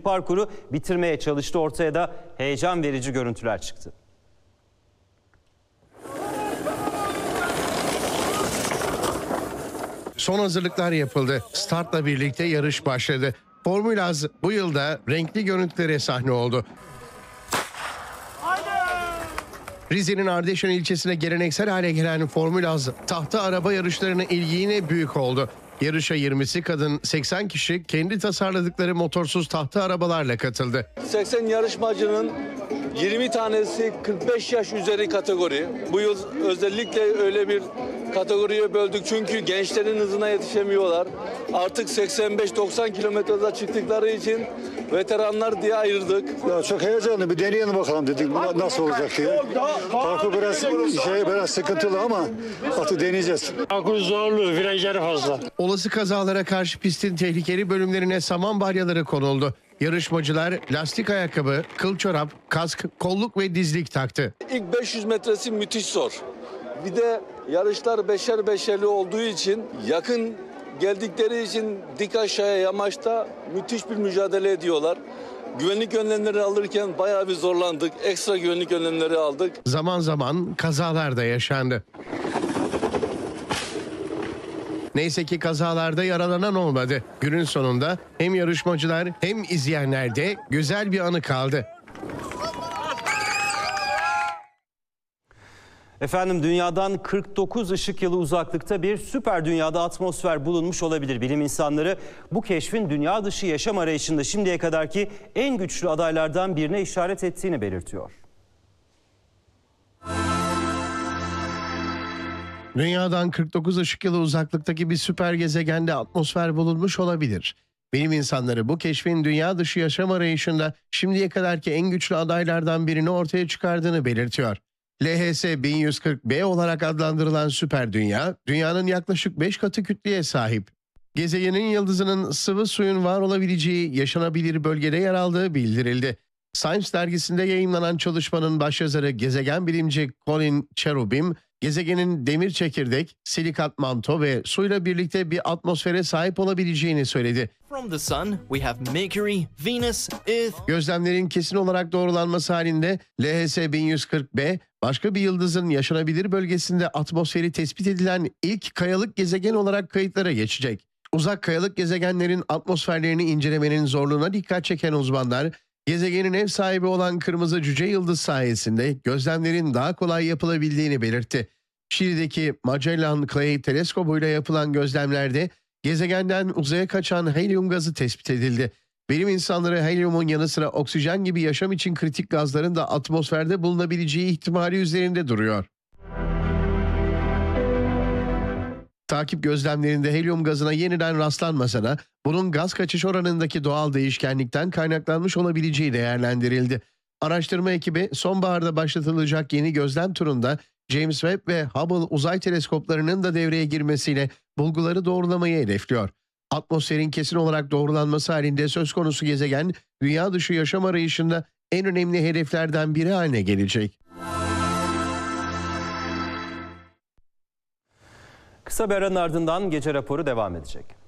parkuru bitirmeye çalıştı. Ortaya da heyecan verici görüntüler çıktı. Son hazırlıklar yapıldı. Startla birlikte yarış başladı. Formula Az bu yılda renkli görüntülere sahne oldu. Rize'nin Ardeşen ilçesine geleneksel hale gelen Formula Az tahta araba yarışlarına ilgi yine büyük oldu. Yarışa 20'si kadın, 80 kişi kendi tasarladıkları motorsuz tahta arabalarla katıldı. 80 yarışmacının 20 tanesi 45 yaş üzeri kategori. Bu yıl özellikle öyle bir kategoriye böldük çünkü gençlerin hızına yetişemiyorlar. Artık 85-90 kilometre çıktıkları için veteranlar diye ayırdık. Ya çok heyecanlı, bir deneyelim bakalım dedik nasıl olacak diye. Parkur biraz sıkıntılı ama artık deneyeceğiz. Parkur zorlu, virajları fazla. Olası kazalara karşı pistin tehlikeli bölümlerine saman balyaları konuldu. Yarışmacılar lastik ayakkabı, kıl çorap, kask, kolluk ve dizlik taktı. İlk 500 metresi müthiş zor. Bir de yarışlar beşer beşerli olduğu için yakın geldikleri için dik aşağıya yamaçta müthiş bir mücadele ediyorlar. Güvenlik önlemleri alırken bayağı bir zorlandık. Ekstra güvenlik önlemleri aldık. Zaman zaman kazalar da yaşandı. Neyse ki kazalarda yaralanan olmadı. Günün sonunda hem yarışmacılar hem izleyenler de güzel bir anı kaldı. Efendim, dünyadan 49 ışık yılı uzaklıkta bir süper dünyada atmosfer bulunmuş olabilir. Bilim insanları bu keşfin dünya dışı yaşam arayışında şimdiye kadarki en güçlü adaylardan birine işaret ettiğini belirtiyor. Dünyadan 49 ışık yılı uzaklıktaki bir süper gezegende atmosfer bulunmuş olabilir. Bilim insanları bu keşfin dünya dışı yaşam arayışında şimdiye kadarki en güçlü adaylardan birini ortaya çıkardığını belirtiyor. LHS 1140b olarak adlandırılan süper dünya, dünyanın yaklaşık 5 katı kütleye sahip. Gezegenin yıldızının sıvı suyun var olabileceği yaşanabilir bölgede yer aldığı bildirildi. Science dergisinde yayımlanan çalışmanın başyazarı gezegen bilimci Colin Cherubim, gezegenin demir çekirdek, silikat manto ve suyla birlikte bir atmosfere sahip olabileceğini söyledi. From the sun, we have Mercury, Venus, Earth. Gözlemlerin kesin olarak doğrulanması halinde LHS 1140b başka bir yıldızın yaşanabilir bölgesinde atmosferi tespit edilen ilk kayalık gezegen olarak kayıtlara geçecek. Uzak kayalık gezegenlerin atmosferlerini incelemenin zorluğuna dikkat çeken uzmanlar, gezegenin ev sahibi olan kırmızı cüce yıldız sayesinde gözlemlerin daha kolay yapılabildiğini belirtti. Şili'deki Magellan Clay teleskobuyla yapılan gözlemlerde gezegenden uzaya kaçan helyum gazı tespit edildi. Bilim insanları helyumun yanı sıra oksijen gibi yaşam için kritik gazların da atmosferde bulunabileceği ihtimali üzerinde duruyor. Takip gözlemlerinde helyum gazına yeniden rastlanmasa da bunun gaz kaçış oranındaki doğal değişkenlikten kaynaklanmış olabileceği değerlendirildi. Araştırma ekibi sonbaharda başlatılacak yeni gözlem turunda James Webb ve Hubble uzay teleskoplarının da devreye girmesiyle bulguları doğrulamayı hedefliyor. Atmosferin kesin olarak doğrulanması halinde söz konusu gezegen dünya dışı yaşam arayışında en önemli hedeflerden biri haline gelecek. Kısa bir aranın ardından gece raporu devam edecek.